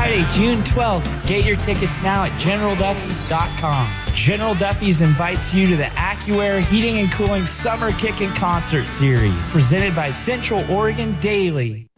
Friday, June 12th. Get your tickets now at GeneralDuffy's.com. General Duffy's invites you to the AccuAir Heating and Cooling Summer Kickin' Concert Series, presented by Central Oregon Daily.